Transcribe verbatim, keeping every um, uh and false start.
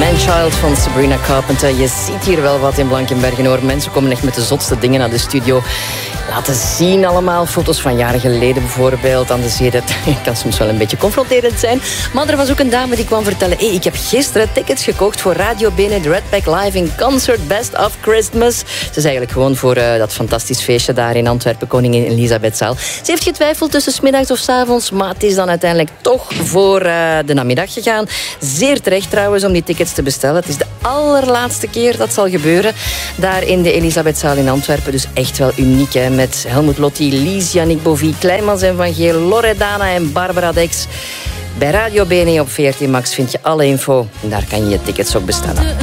Man-Child van Sabrina Carpenter. Je ziet hier wel wat in Blankenbergen, hoor. Mensen komen echt met de zotste dingen naar de studio. Laten zien allemaal. Foto's van jaren geleden bijvoorbeeld aan de zee. Dat kan soms wel een beetje confronterend zijn. Maar er was ook een dame die kwam vertellen... Hey, ik heb gisteren tickets gekocht voor Radio Bene, de Red Pack Live in Concert Best of Christmas. Ze is eigenlijk gewoon voor uh, dat fantastisch feestje daar in Antwerpen, Koningin Elisabethzaal. Ze heeft getwijfeld tussen 's middags of 's avonds, maar het is dan uiteindelijk toch voor uh, de namiddag gegaan. Zeer terecht trouwens om die tickets te bestellen. Het is de allerlaatste keer dat zal gebeuren daar in de Elisabethzaal in Antwerpen. Dus echt wel uniek, hè? Met Helmut Lotti, Lies, Yannick Bovie, Kleimans en Van Geel, Loredana en Barbara Dex. Bij Radio Bene op veertien Max vind je alle info. En daar kan je je tickets ook bestellen.